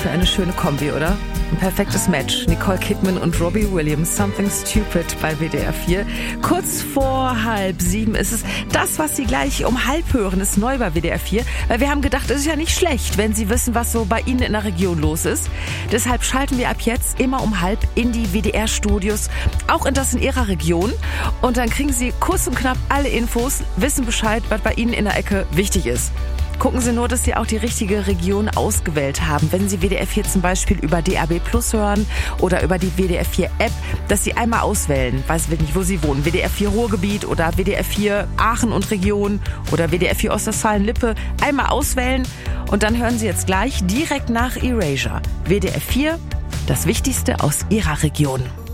für eine schöne Kombi, oder? Ein perfektes Match. Nicole Kidman und Robbie Williams, Something Stupid bei WDR 4. Kurz vor 6:30 ist es. Das, was Sie gleich um 6:30 hören, ist neu bei WDR 4. Weil wir haben gedacht, es ist ja nicht schlecht, wenn Sie wissen, was so bei Ihnen in der Region los ist. Deshalb schalten wir ab jetzt immer um 6:30 in die WDR-Studios, auch in das in Ihrer Region. Und dann kriegen Sie kurz und knapp alle Infos, wissen Bescheid, was bei Ihnen in der Ecke wichtig ist. Gucken Sie nur, dass Sie auch die richtige Region ausgewählt haben. Wenn Sie WDR 4 zum Beispiel über DAB Plus hören oder über die WDR 4 App, dass Sie einmal auswählen, weiß ich nicht, wo Sie wohnen, WDR 4 Ruhrgebiet oder WDR 4 Aachen und Region oder WDR 4 Ostwestfalen-Lippe, einmal auswählen und dann hören Sie jetzt gleich direkt nach Erasure. WDR 4, das Wichtigste aus Ihrer Region.